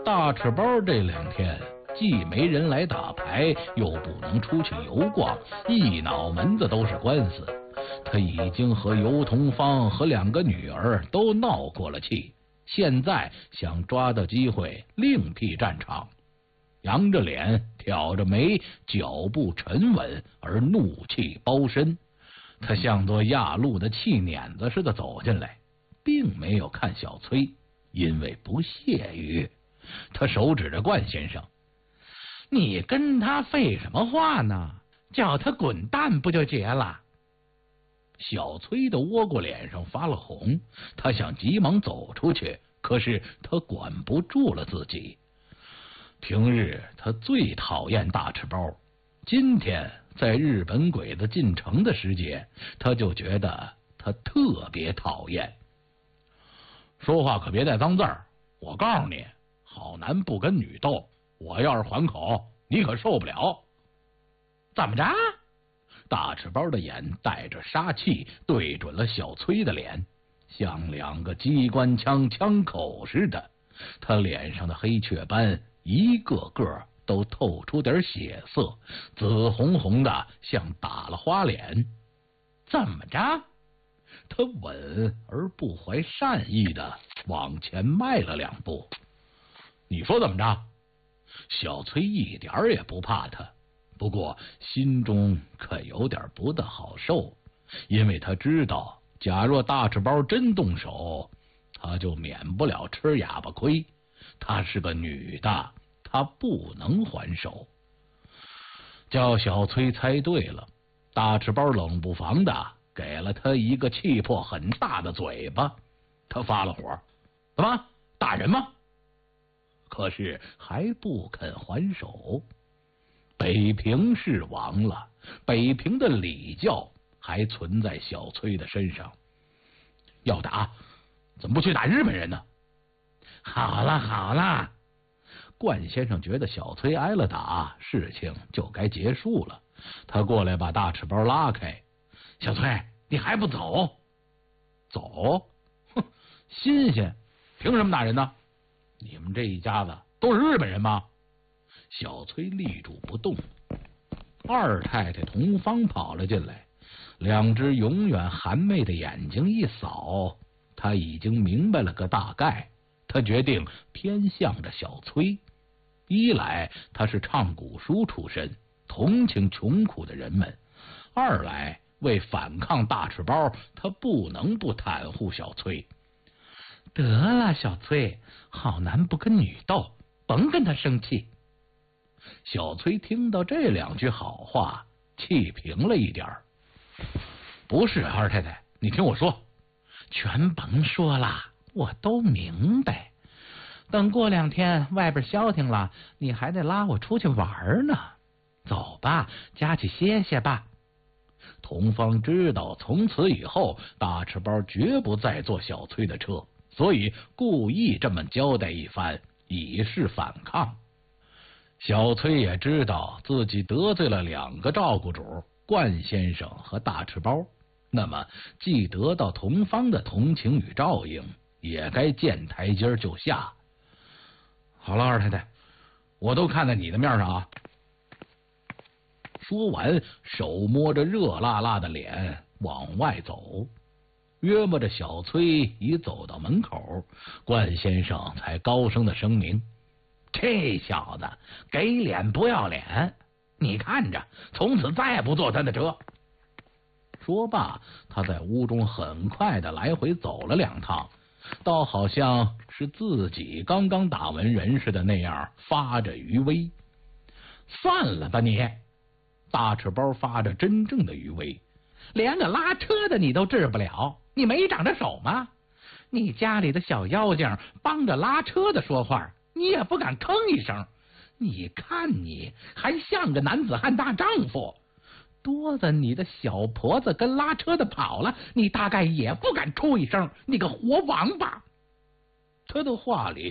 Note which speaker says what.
Speaker 1: 大赤包这2天既没人来打牌，又不能出去游逛，一脑门子都是官司。他已经和尤同芳和2个女儿都闹过了气，现在想抓到机会另辟战场。扬着脸，挑着眉，脚步沉稳而怒气包身。他像座压路的气碾子似的走进来，并没有看小崔，因为不屑于。他手指着冠先生：“你跟他废什么话呢？叫他滚蛋不就结了？”小崔的倭瓜脸上发了红，他想急忙走出去，可是他管不住了自己。平日他最讨厌大赤包，今天在日本鬼子进城的时节，他就觉得他特别讨厌。说话可别带脏字儿，我告诉你，好男不跟女斗，我要是还口，你可受不了。怎么着？大赤包的眼带着杀气对准了小崔的脸，像2个机关枪枪口似的。他脸上的黑雀斑一个个都透出点血色，紫红红的，像打了花脸。怎么着？他稳而不怀善意的往前迈了2步。你说怎么着？小崔一点也不怕他，不过心中可有点不大好受，因为他知道，假若大赤包真动手，他就免不了吃哑巴亏。她是个女的，他不能还手。叫小崔猜对了，大赤包冷不防的给了他一个气魄很大的嘴巴。他发了火：“怎么打人吗？”可是还不肯还手。北平是亡了，北平的礼教还存在小崔的身上。要打，怎么不去打日本人呢？好了好了，冠先生觉得小崔挨了打，事情就该结束了。他过来把大赤包拉开：“小崔，你还不走？”“走？哼，新鲜，凭什么打人呢？你们这一家子都是日本人吗？”小崔立住不动。二太太同芳跑了进来，2只永远含媚的眼睛一扫，他已经明白了个大概。他决定偏向着小崔，一来他是唱古书出身，同情穷苦的人们；二来为反抗大赤包，他不能不袒护小崔。得了，小崔，好男不跟女斗，甭跟他生气。小崔听到这2句好话，气平了一点。不是，二太太，你听我说。全甭说了，我都明白。等过2天外边消停了，你还得拉我出去玩呢。走吧，家去歇歇吧。同芳知道从此以后大赤包绝不再坐小崔的车，所以故意这么交代一番，以示反抗。小崔也知道自己得罪了2个照顾主，冠先生和大赤包，那么既得到同芳的同情与照应，也该见台阶就下。好了，二太太，我都看在你的面上啊。说完，手摸着热辣辣的脸往外走。约摸着小崔已走到门口，冠先生才高声的声明：“这小子给脸不要脸，你看着，从此再不坐他的车。”说罢，他在屋中很快的来回走了2趟，倒好像是自己刚刚打完人似的那样发着余威。算了吧你！大赤包发着真正的余威，连个拉车的你都治不了，你没长着手吗？你家里的小妖精帮着拉车的说话，你也不敢吭一声。你看你还像个男子汉大丈夫，多的你的小婆子跟拉车的跑了，你大概也不敢出一声，你个活王八！他的话里